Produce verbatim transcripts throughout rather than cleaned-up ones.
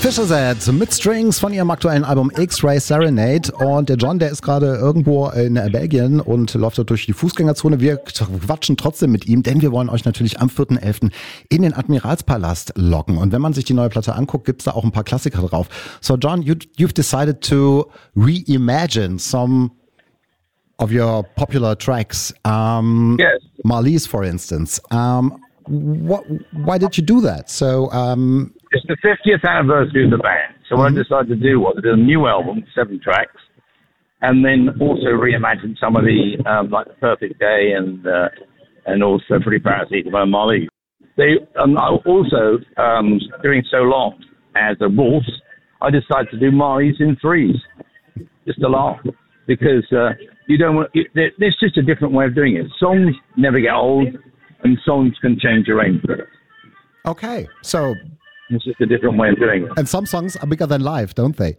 Fischerset mit Strings von ihrem aktuellen Album X-Ray Serenade. Und der John, der ist gerade irgendwo in Belgien und läuft dort durch die Fußgängerzone. Wir quatschen trotzdem mit ihm, denn wir wollen euch natürlich am vierten elften in den Admiralspalast locken. Und wenn man sich die neue Platte anguckt, gibt's da auch ein paar Klassiker drauf. So John, you, you've decided to reimagine some of your popular tracks. Um, yes. Marlies, for instance. Um, what, why did you do that? So, um, It's the fiftieth anniversary of the band, so what mm-hmm. I decided to do was do a new album, seven tracks, and then also reimagine some of the, um, like The Perfect Day and uh, and also Pretty Parasite by Marlies. They um, also, um, doing So Long as a waltz, I decided to do Marlies in threes, just to laugh, because uh, you don't want, it, there's just a different way of doing it. Songs never get old, and songs can change arrangement. Okay, so... It's just a different way of doing it. And some songs are bigger than life, don't they?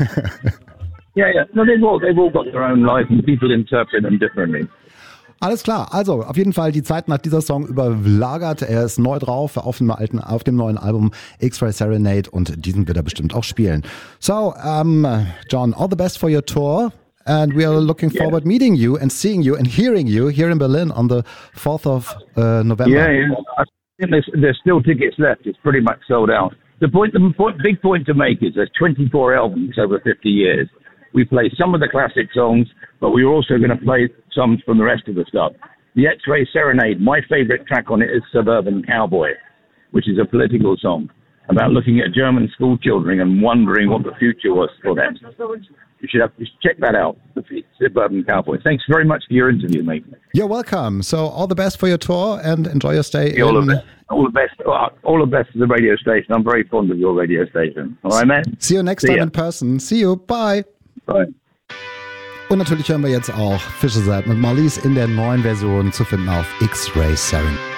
yeah, yeah. No, they've all, they've all got their own life and people interpret them differently. Alles klar, also auf jeden Fall die Zeit nach dieser Song überlagert. Er ist neu drauf auf dem alten, auf dem neuen Album X-Ray Serenade und diesen wird er bestimmt auch spielen. So, um, John, all the best for your tour. And we are looking yeah. forward meeting you and seeing you and hearing you here in Berlin on the fourth of uh, November. Yeah, yeah. I think there's, there's still tickets left. It's pretty much sold out. The point, the point, big point to make is there's twenty-four albums over fifty years. We play some of the classic songs, but we're also going to play some from the rest of the stuff. The X-Ray Serenade, my favorite track on it is Suburban Cowboy, which is a political song about looking at German school children and wondering what the future was for them. You should have to check that out, the Suburban Cowboy. Thanks very much for your interview, mate. You're welcome. So all the best for your tour and enjoy your stay. All, in... the best, all the best. All the best to the radio station. I'm very fond of your radio station. All right, man? See you next See time ya. in person. See you. Bye. Bye. Und natürlich hören wir jetzt auch Fischerset mit Marlies in der neuen Version zu finden auf X-Ray Serenade.